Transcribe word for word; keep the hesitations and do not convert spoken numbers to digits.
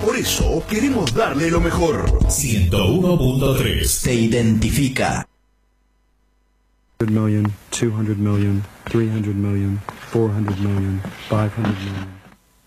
Por eso queremos darle lo mejor. ciento uno punto tres te identifica. one hundred million, two hundred million, three hundred million, four hundred million, five hundred million.